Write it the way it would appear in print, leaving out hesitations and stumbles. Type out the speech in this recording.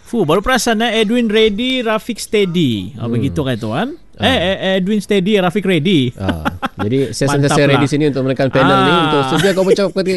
Baru perasan Edwin ready, Rafiq steady. Begitu kan tuan. Edwin steady, Rafiq ready. Jadi saya sentiasa ready sini untuk menekan panel ni untuk sejak kau ucap